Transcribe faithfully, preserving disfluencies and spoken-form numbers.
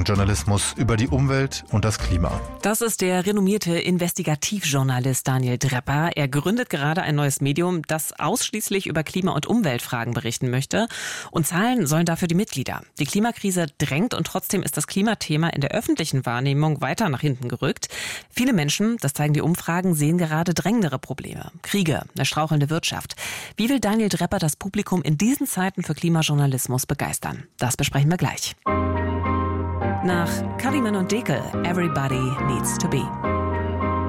Nachrichtenjournalismus über die Umwelt und das Klima. Das ist der renommierte Investigativjournalist Daniel Drepper. Er gründet gerade ein neues Medium, das ausschließlich über Klima- und Umweltfragen berichten möchte. Und zahlen sollen dafür die Mitglieder. Die Klimakrise drängt und trotzdem ist das Klimathema in der öffentlichen Wahrnehmung weiter nach hinten gerückt. Viele Menschen, das zeigen die Umfragen, sehen gerade drängendere Probleme. Kriege, eine strauchelnde Wirtschaft. Wie will Daniel Drepper das Publikum in diesen Zeiten für Klimajournalismus begeistern? Das besprechen wir gleich. Nach Kalimann und Dekel, Everybody Needs to Be.